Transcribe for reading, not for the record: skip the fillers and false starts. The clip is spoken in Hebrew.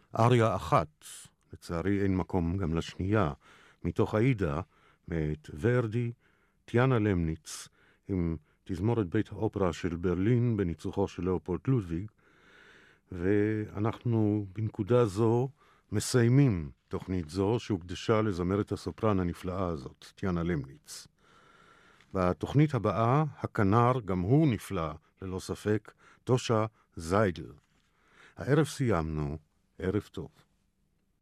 אריה אחת, לצערי אין מקום גם לשנייה, מתוך עאידה, מאת ורדי, טיאנה למניץ, עם תזמורת בית האופרה של ברלין בניצוחו של לאופולד לודוויג, ואנחנו בנקודה זו מסיימים תוכנית זו שהוקדשה לזמרת הסופרן הנפלאה הזאת, טיאנה למניץ. בתוכנית הבאה, הכנר, גם הוא נפלא, ללא ספק, תושה זיידל. הערב סיימנו, ערב טוב.